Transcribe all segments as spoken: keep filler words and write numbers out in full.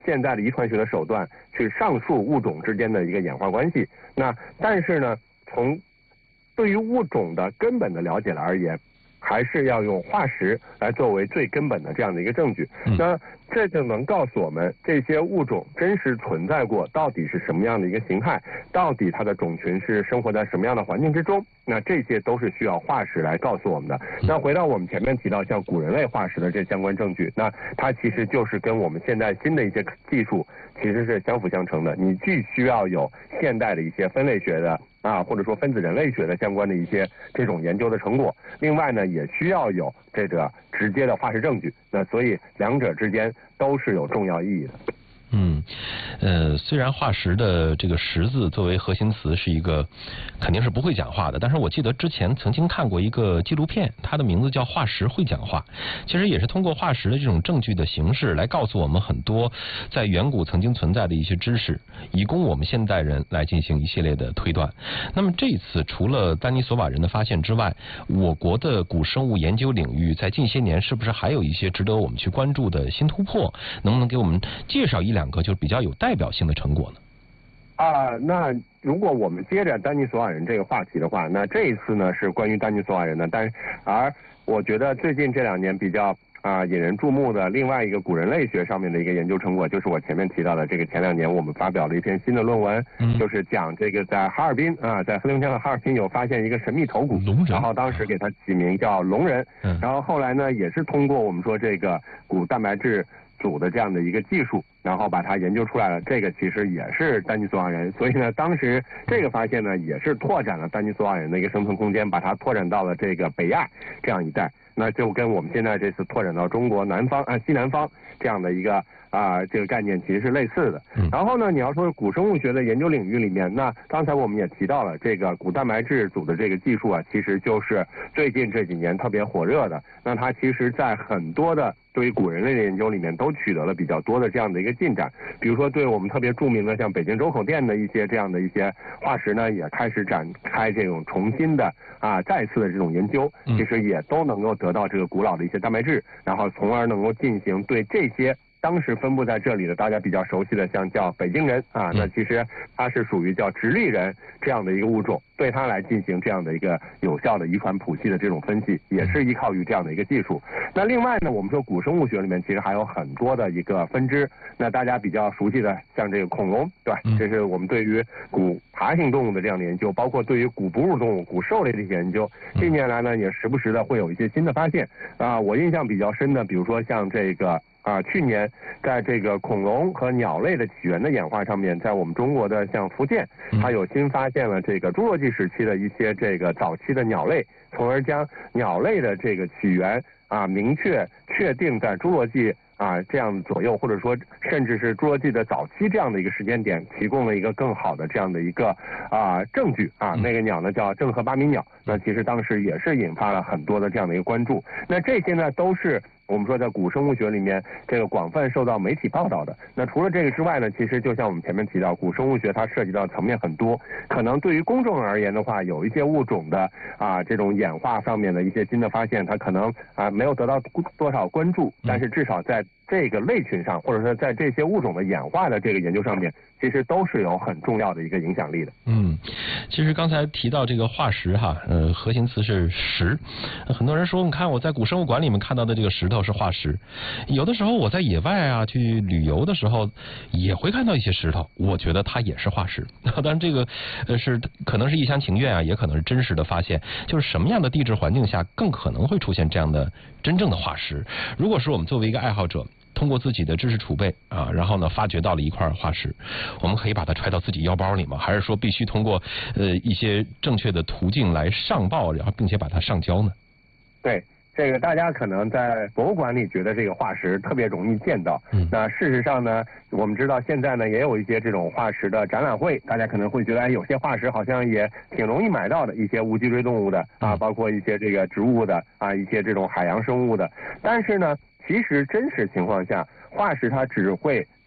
现在的遗传学的手段去上述物种之间的一个演化关系。那但是呢，从对于物种的根本的了解来而言，还是要用化石来作为最根本的这样的一个证据。 嗯、 那这就能告诉我们这些物种真实存在过到底是什么样的一个形态，到底它的种群是生活在什么样的环境之中。那这些都是需要化石来告诉我们的。那回到我们前面提到像古人类化石的这相关证据，那它其实就是跟我们现在新的一些技术其实是相辅相成的。你既需要有现代的一些分类学的啊，或者说分子人类学的相关的一些这种研究的成果，另外呢，也需要有这个直接的化石证据。那所以两者之间都是有重要意义的。 嗯，呃，虽然化石的这个石字作为核心词是一个肯定是不会讲话的，但是我记得之前曾经看过一个纪录片，它的名字叫《化石会讲话》，其实也是通过化石的这种证据的形式来告诉我们很多在远古曾经存在的一些知识，以供我们现代人来进行一系列的推断。那么这一次除了丹尼索瓦人的发现之外，我国的古生物研究领域在近些年是不是还有一些值得我们去关注的新突破？能不能给我们介绍一两两个就是比较有代表性的成果呢？ 啊，那如果我们接着丹尼索瓦人这个话题的话，那这一次呢是关于丹尼索瓦人的，但而我觉得最近这两年比较啊引人注目的另外一个古人类学上面的一个研究成果，就是我前面提到的这个前两年我们发表了一篇新的论文，嗯、就是讲这个在哈尔滨啊，在黑龙江的哈尔滨有发现一个神秘头骨，然后当时给它起名叫龙人，嗯、然后后来呢也是通过我们说这个古蛋白质组的这样的一个技术，然后把它研究出来了。这个其实也是丹尼索瓦人，所以呢，当时这个发现呢，也是拓展了丹尼索瓦人的一个生存空间，把它拓展到了这个北亚这样一带。那就跟我们现在这次拓展到中国南方啊西南方这样的一个啊这个概念其实是类似的。然后呢，你要说古生物学的研究领域里面，那刚才我们也提到了这个古蛋白质组的这个技术啊，其实就是最近这几年特别火热的。那它其实在很多的对于古人类的研究里面都取得了比较多的这样的一个进展，比如说对我们特别著名的像北京周口店的一些这样的一些化石呢，也开始展开这种重新的啊再次的这种研究，其实也都能够得到这个古老的一些蛋白质，然后从而能够进行对这些当时分布在这里的大家比较熟悉的像叫北京人啊，那其实它是属于叫直立人这样的一个物种，对它来进行这样的一个有效的遗传谱系的这种分析，也是依靠于这样的一个技术。那另外呢，我们说古生物学里面其实还有很多的一个分支，那大家比较熟悉的像这个恐龙，对吧？这是我们对于古爬行动物的这样的研究，包括对于古哺乳动物、古兽类的一些研究，近年来呢也时不时的会有一些新的发现啊。我印象比较深的，比如说像这个啊，去年在这个恐龙和鸟类的起源的演化上面，在我们中国的像福建，它有新发现了这个侏罗纪时期的一些这个早期的鸟类，从而将鸟类的这个起源啊明确确定在侏罗纪啊这样左右，或者说甚至是侏罗纪的早期这样的一个时间点，提供了一个更好的这样的一个啊证据啊。那个鸟呢叫郑和巴米鸟，那其实当时也是引发了很多的这样的一个关注。那这些呢都是我们说在古生物学里面这个广泛受到媒体报道的。那除了这个之外呢，其实就像我们前面提到，古生物学它涉及到层面很多，可能对于公众而言的话，有一些物种的啊这种演化上面的一些新的发现，它可能啊没有得到多少关注，但是至少在这个类群上，或者说在这些物种的演化的这个研究上面，其实都是有很重要的一个影响力的。 嗯，其实刚才提到这个化石哈，呃，核心词是石。很多人说，你看我在古生物馆里面看到的这个石头是化石，有的时候我在野外啊去旅游的时候也会看到一些石头，我觉得它也是化石。当然这个呃是可能是一厢情愿啊，也可能是真实的发现。就是什么样的地质环境下更可能会出现这样的真正的化石？如果是我们作为一个爱好者，通过自己的知识储备啊，然后呢发掘到了一块化石，我们可以把它揣到自己腰包里吗？还是说必须通过呃一些正确的途径来上报，然后并且把它上交呢？ 对，这个大家可能在博物馆里觉得这个化石特别容易见到，嗯，那事实上呢，我们知道现在呢也有一些这种化石的展览会，大家可能会觉得哎，有些化石好像也挺容易买到的，一些无脊椎动物的啊，包括一些这个植物的啊，一些这种海洋生物的，但是呢，其实真实情况下，化石它只会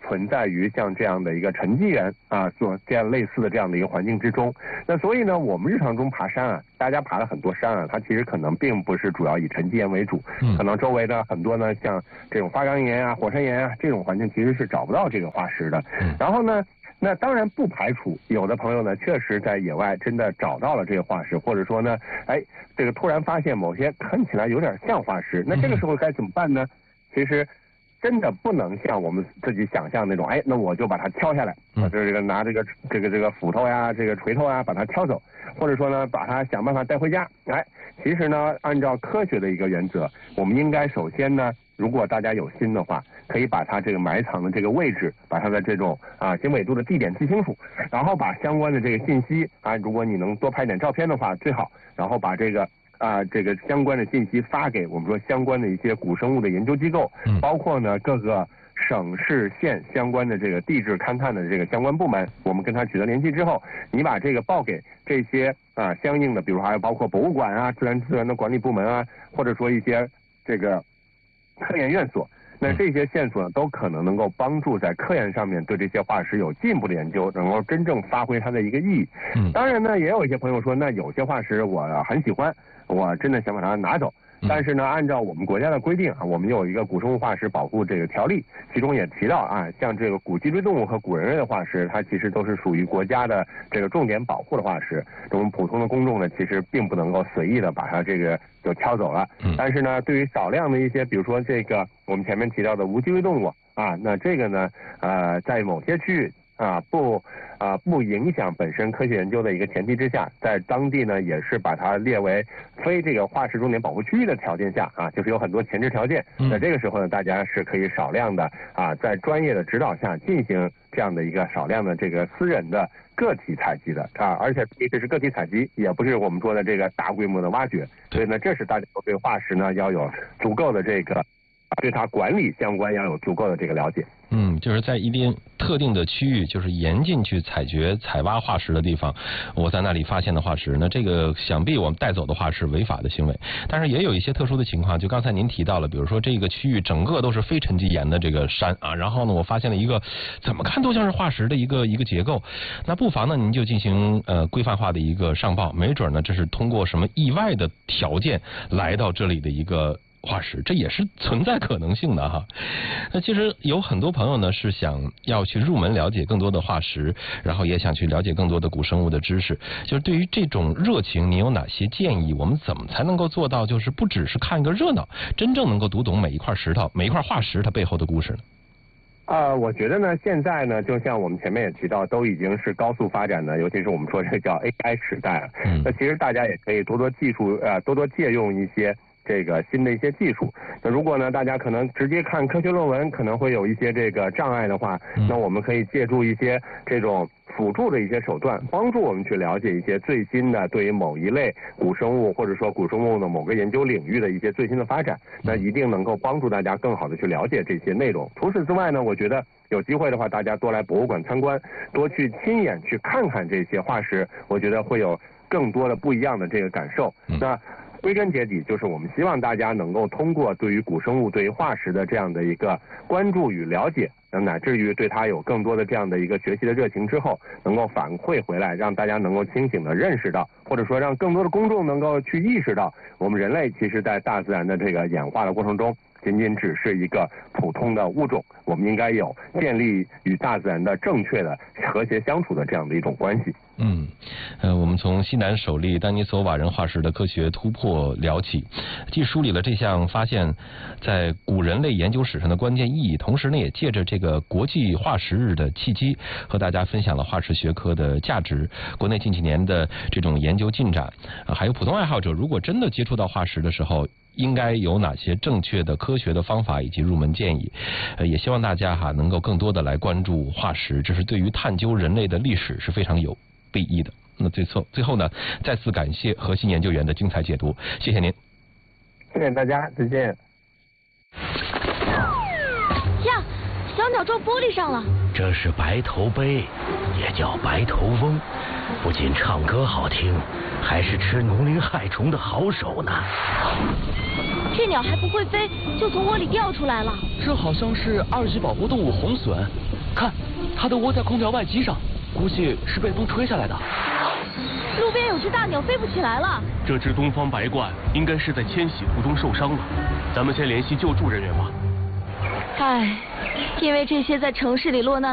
存在于像这样的一个沉积岩啊，做这样类似的这样的一个环境之中。那所以呢，我们日常中爬山啊，大家爬了很多山啊，它其实可能并不是主要以沉积岩为主，可能周围的很多呢，像这种花岗岩啊、火山岩啊这种环境其实是找不到这个化石的。然后呢，那当然不排除有的朋友呢，确实在野外真的找到了这个化石，或者说呢，哎，这个突然发现某些看起来有点像化石，那这个时候该怎么办呢？其实真的不能像我们自己想象那种，哎，那我就把它挑下来，啊，这个拿这个这个这个斧头呀，这个锤头啊，把它挑走，或者说呢，把它想办法带回家。哎，其实呢，按照科学的一个原则，我们应该首先呢，如果大家有心的话，可以把它这个埋藏的这个位置，把它的这种啊经纬度的地点记清楚，然后把相关的这个信息啊，如果你能多拍点照片的话最好，然后把这个。啊，这个相关的信息发给我们说相关的一些古生物的研究机构，嗯、包括呢各个省市县相关的这个地质勘探的这个相关部门，我们跟他取得联系之后，你把这个报给这些啊相应的，比如还有包括博物馆啊、自然资源的管理部门啊，或者说一些这个科研院所。那这些线索呢，都可能能够帮助在科研上面对这些化石有进一步的研究，能够真正发挥它的一个意义。嗯，当然呢，也有一些朋友说，那有些化石我很喜欢，我真的想把它拿走。但是呢，按照我们国家的规定啊，我们有一个古生物化石保护这个条例，其中也提到啊，像这个古脊椎动物和古人类的化石，它其实都是属于国家的这个重点保护的化石。我们普通的公众呢，其实并不能够随意的把它这个就挑走了。但是呢，对于少量的一些，比如说这个我们前面提到的无脊椎动物啊，那这个呢，呃，在某些区域。啊，不啊不影响本身科学研究的一个前提之下，在当地呢也是把它列为非这个化石重点保护区域的条件下啊，就是有很多前置条件。那这个时候呢，大家是可以少量的啊，在专业的指导下进行这样的一个少量的这个私人的个体采集的啊，而且这是个体采集，也不是我们说的这个大规模的挖掘。所以呢，这是大家对化石呢要有足够的这个。对它管理相关要有足够的这个了解。 嗯，就是在一定特定的区域，就是严禁去采掘、采挖化石的地方，我在那里发现的化石，那这个想必我们带走的话是违法的行为。但是也有一些特殊的情况，就刚才您提到了，比如说这个区域整个都是非沉积岩的这个山啊，然后呢，我发现了一个怎么看都像是化石的一个一个结构，那不妨呢您就进行呃规范化的一个上报，没准呢这是通过什么意外的条件来到这里的一个。化石，这也是存在可能性的哈。那其实有很多朋友呢是想要去入门了解更多的化石，然后也想去了解更多的古生物的知识。就是对于这种热情，你有哪些建议？我们怎么才能够做到，就是不只是看一个热闹，真正能够读懂每一块石头、每一块化石它背后的故事呢？ 啊、呃，我觉得呢，现在呢，就像我们前面也提到，都已经是高速发展的，尤其是我们说这个叫 A I 时代了。嗯。那其实大家也可以多多技术呃，多多借用一些。这个新的一些技术，那如果呢，大家可能直接看科学论文可能会有一些这个障碍的话，那我们可以借助一些这种辅助的一些手段，帮助我们去了解一些最新的对于某一类古生物或者说古生物的某个研究领域的一些最新的发展，那一定能够帮助大家更好的去了解这些内容。除此之外呢，我觉得有机会的话，大家多来博物馆参观，多去亲眼去看看这些化石，我觉得会有更多的不一样的这个感受。那归根结底，就是我们希望大家能够通过对于古生物、对于化石的这样的一个关注与了解，乃至于对它有更多的这样的一个学习的热情之后，能够反馈回来，让大家能够清醒的认识到，或者说让更多的公众能够去意识到，我们人类其实在大自然的这个演化的过程中，仅仅只是一个普通的物种，我们应该有建立与大自然的正确的和谐相处的这样的一种关系。 嗯，呃，我们从西南首例丹尼索瓦人化石的科学突破聊起，既梳理了这项发现在古人类研究史上的关键意义，同时呢，也借着这个国际化石日的契机，和大家分享了化石学科的价值，国内近几年的这种研究进展，啊，还有普通爱好者如果真的接触到化石的时候，应该有哪些正确的科学的方法以及入门建议？呃，也希望大家哈能够更多的来关注化石，这是对于探究人类的历史是非常有裨益的。那最后最后呢，再次感谢核心研究员的精彩解读，谢谢您。 谢谢大家，再见。 呀，小鸟撞玻璃上了。 这是白头鹎，也叫白头翁，不仅唱歌好听，还是吃农林害虫的好手呢。 这鸟还不会飞，就从窝里掉出来了。 这好像是二级保护动物红隼， 看，它都窝在空调外机上，估计是被风吹下来的。 路边有只大鸟飞不起来了。 这只东方白鹳应该是在迁徙途中受伤了，咱们先联系救助人员吧。 唉，因为这些在城市里落难